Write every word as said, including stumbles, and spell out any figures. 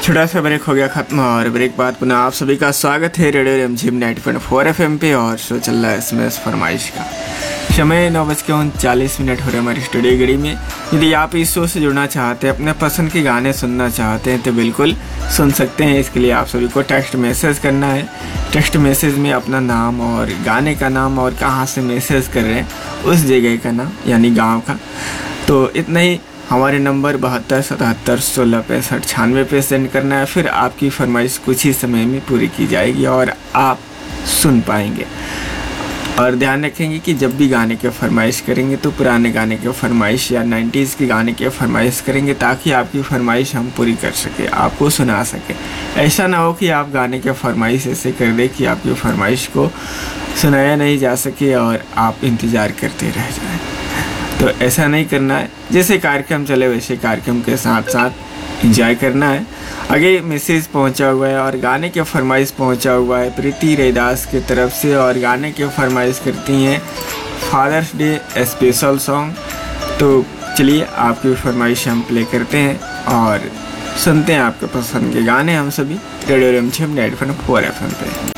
छोटा सा ब्रेक हो गया खत्म और ब्रेक बाद पुनः आप सभी का स्वागत है रेडियो रिमझिम ninety point four F M पे। और शो चल रहा है एसएमएस फरमाइश का। समय नौ बज के उनचालीस मिनट हो रहे हमारी स्टूडियो घड़ी में। यदि आप इस शो से जुड़ना चाहते हैं, अपने पसंद के गाने सुनना चाहते हैं तो बिल्कुल सुन सकते हैं। इसके लिए आप सभी को टेक्स्ट मैसेज करना है। टेक्स्ट मैसेज में अपना नाम और गाने का नाम और कहाँ से मैसेज कर रहे हैं उस जगह का नाम यानी गाँव का, तो इतना ही। हमारे नंबर बहत्तर सतहत्तर सोलह पैंसठ छियानवे पे सेंड करना है। फिर आपकी फरमाइश कुछ ही समय में पूरी की जाएगी और आप सुन पाएंगे। और ध्यान रखेंगे कि जब भी गाने के फरमाइश करेंगे तो पुराने गाने के फरमाइश या नाइन्टीज़ के गाने के फरमाइश करेंगे, ताकि आपकी फरमाइश हम पूरी कर सके, आपको सुना सके। ऐसा ना हो कि आप गाने के फरमाइश ऐसे कर दें कि आपकी फरमाइश को सुनाया नहीं जा सके और आप इंतज़ार करते रह जाएं। तो ऐसा नहीं करना है। जैसे कार्यक्रम चले वैसे कार्यक्रम के साथ साथ एंजॉय करना है। आगे मैसेज पहुंचा हुआ है और गाने के फरमाइश पहुंचा हुआ है प्रीति रैदास की तरफ से, और गाने के फरमाइश करती हैं फादर्स डे स्पेशल सॉन्ग। तो चलिए आपकी फरमाइश हम प्ले करते हैं और सुनते हैं आपके पसंद के गाने हम सभी रेडियो रिमझिम ninety point four F M पे।